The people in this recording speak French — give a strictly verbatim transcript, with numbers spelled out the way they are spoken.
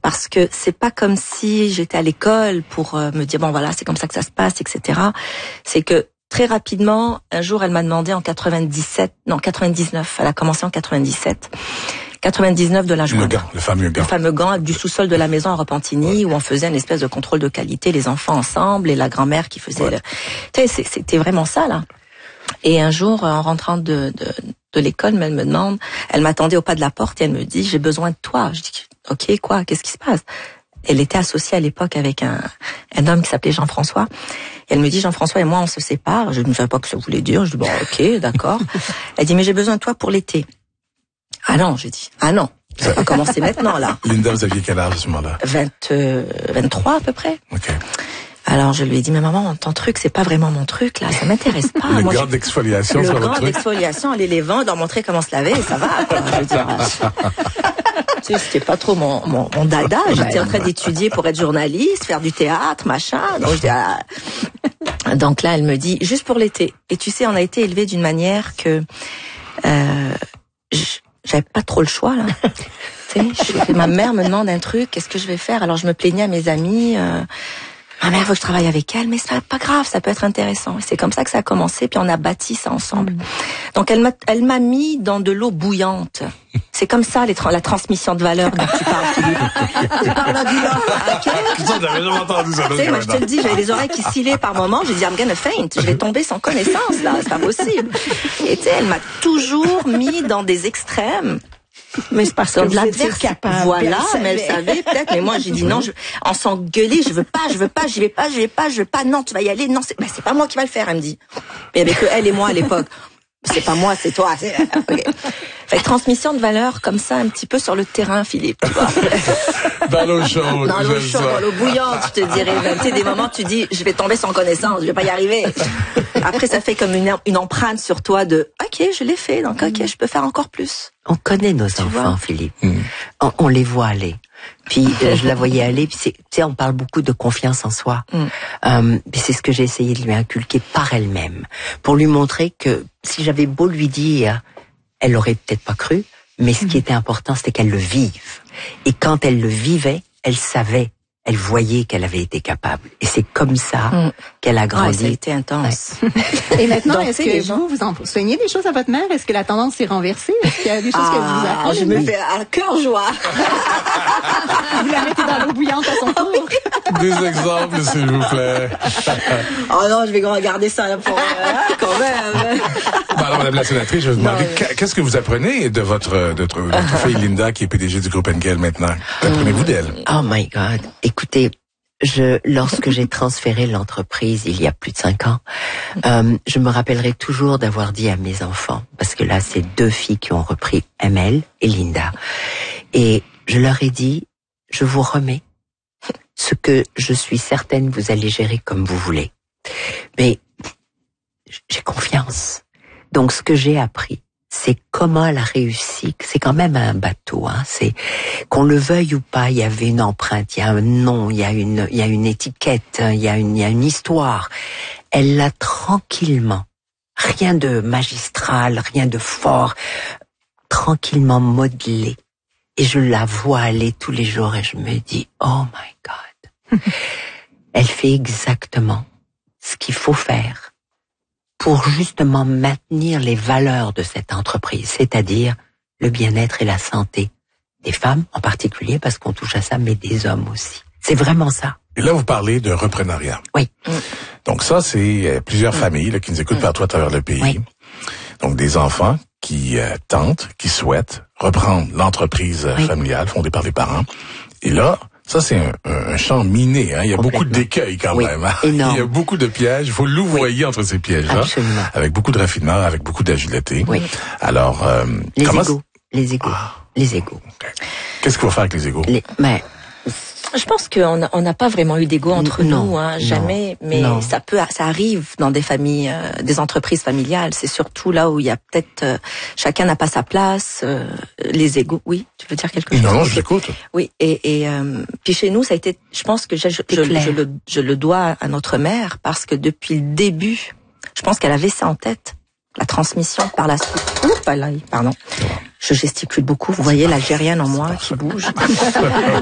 Parce que c'est pas comme si j'étais à l'école pour euh, me dire bon voilà c'est comme ça que ça se passe, et cetera. C'est que très rapidement, un jour elle m'a demandé en quatre-vingt-dix-sept, non quatre-vingt-dix-neuf, elle a commencé en quatre-vingt-dix-sept. quatre-vingt-dix-neuf de la joie. Le gant, le fameux gant. Le fameux gant du sous-sol de la maison à Repentigny, ouais. Où on faisait une espèce de contrôle de qualité, les enfants ensemble et la grand-mère qui faisait. Ouais. Le... Tu sais, c'était vraiment ça là. Et un jour, en rentrant de de, de l'école, elle me demande, elle m'attendait au pas de la porte et elle me dit j'ai besoin de toi. Je dis ok quoi, qu'est-ce qui se passe? Elle était associée à l'époque avec un un homme qui s'appelait Jean-François. Et elle me dit Jean-François et moi on se sépare. Je ne savais pas ce que ça voulait dire. Je dis bon ok d'accord. Elle dit mais j'ai besoin de toi pour l'été. Ah non, j'ai dit. Ah non, ça va commencer maintenant, là. Linda, vous aviez quel âge à ce moment-là? vingt, euh, vingt-trois à peu près. OK. Alors je lui ai dit, mais maman, ton truc, c'est pas vraiment mon truc, là, ça m'intéresse pas. Le Moi, gant d'exfoliation, le c'est votre gant truc? d'exfoliation, aller les vendre, leur montrer comment se laver, ça va, quoi. Je veux dire, tu sais, c'était pas trop mon, mon, mon dada. J'étais en train d'étudier pour être journaliste, faire du théâtre, machin. Donc, je dis, ah. Donc là, elle me dit, juste pour l'été. Et tu sais, on a été élevés d'une manière que... Euh, je, j'avais pas trop le choix là. Tu sais, ma mère me demande un truc, qu'est-ce que je vais faire? Alors je me plaignais à mes amis. Euh, ma mère veut que je travaille avec elle, mais c'est pas grave, ça peut être intéressant. Et c'est comme ça que ça a commencé, puis on a bâti ça ensemble. Mmh. Donc elle m'a, elle m'a mis dans de l'eau bouillante. C'est comme ça les tra- la transmission de valeur dont tu parles, Philippe. Tu parles là du là. Ok. J'avais jamais entendu ça. Tu sais, moi je te le dis, j'avais les oreilles qui silaient par moments. J'ai dit I'm gonna faint, je vais tomber sans connaissance là, c'est pas possible. Et tu sais, elle m'a toujours mis dans des extrêmes. Mais c'est parce que de l'adverse. capable. Voilà, mais elle savait peut-être. Mais moi, j'ai dit non, je, en s'engueuler, je veux pas, je veux pas, j'y vais pas, j'y vais pas, je veux pas. Non, tu vas y aller. Non, c'est, ben, c'est pas moi qui va le faire. Elle me dit. Mais il y avait que elle et moi à l'époque. C'est pas moi, c'est toi. C'est... Okay. Fait que transmission de valeur comme ça, un petit peu sur le terrain, Philippe. Tu vois. Dans l'eau chaude. Dans l'eau chaude, dans l'eau bouillante, je te dirais. Tu sais, des moments, tu dis, je vais tomber sans connaissance, je vais pas y arriver. Après, ça fait comme une, une empreinte sur toi de, ok, je l'ai fait, donc ok, je peux faire encore plus. On connaît nos tu enfants, vois? Philippe. Mm. On, on les voit aller. Puis euh, je la voyais aller. Puis c'est, tu sais, on parle beaucoup de confiance en soi. Mm. Euh, puis c'est ce que j'ai essayé de lui inculquer par elle-même, pour lui montrer que si j'avais beau lui dire, elle aurait peut-être pas cru. Mais ce mm. qui était important, c'était qu'elle le vive. Et quand elle le vivait, elle savait. Elle voyait qu'elle avait été capable. Et c'est comme ça mmh. qu'elle a grandi. Ouais, ça a été intense. Ouais. Et maintenant, donc, est-ce que vous, gens... vous enseignez des choses à votre mère? Est-ce que la tendance s'est renversée? Est-ce qu'il y a des choses ah, que vous apprenez? Je me fais à cœur joie. Vous la mettez dans l'eau bouillante à son tour? Des exemples, s'il vous plaît. Oh non, je vais regarder ça pour... Euh, quand même. Bon, alors, madame la sénatrice, je vais vous demander, non, mais... qu'est-ce que vous apprenez de votre, de votre, votre fille Linda, qui est P D G du groupe Henkel maintenant? Qu'apprenez-vous d'elle? Oh my God. Écoutez, je, lorsque j'ai transféré l'entreprise il y a plus de cinq ans, euh, je me rappellerai toujours d'avoir dit à mes enfants, parce que là, c'est deux filles qui ont repris M L et Linda. Et je leur ai dit, je vous remets ce que je suis certaine vous allez gérer comme vous voulez. Mais j'ai confiance. Donc, ce que j'ai appris, c'est comment elle a réussi. C'est quand même un bateau, hein. C'est qu'on le veuille ou pas, il y avait une empreinte, il y a un nom, il y a une, il y a une étiquette, il y a une, il y a une histoire. Elle l'a tranquillement, rien de magistral, rien de fort, tranquillement modelé. Et je la vois aller tous les jours et je me dis, oh my God. Elle fait exactement ce qu'il faut faire pour justement maintenir les valeurs de cette entreprise, c'est-à-dire le bien-être et la santé des femmes en particulier, parce qu'on touche à ça, mais des hommes aussi. C'est vraiment ça. Et là, vous parlez de reprenariat. Oui. Donc ça, c'est plusieurs mmh. familles là, qui nous écoutent mmh. partout à travers le pays. Oui. Donc des enfants qui euh, tentent, qui souhaitent reprendre l'entreprise oui. familiale fondée par les parents. Et là, ça, c'est un, un champ miné. Hein. Il y a beaucoup d'écueils quand oui, même. Hein. Énorme. Il y a beaucoup de pièges. Il faut louvoyer oui. entre ces pièges-là. Absolument. Avec beaucoup de raffinement, avec beaucoup d'agilité. Oui. Alors, euh, les comment... égos. Les égos. Ah. Les égos. Okay. Qu'est-ce qu'il faut faire avec les égos? Les... Mais... Je pense qu'on on n'a pas vraiment eu d'ego entre non, nous, hein, jamais. Non, mais non. ça peut, ça arrive dans des familles, euh, des entreprises familiales. C'est surtout là où il y a peut-être euh, chacun n'a pas sa place, euh, les égos. Oui, tu veux dire quelque chose? Non, non, je t'écoute. Oui, et, et euh, puis chez nous, ça a été. Je pense que je, je, je, je, le, je le dois à notre mère parce que depuis le début, je pense qu'elle avait ça en tête, la transmission par la suite. Oups, là, pardon. Je gesticule beaucoup. Vous voyez l'Algérienne en moi qui bouge.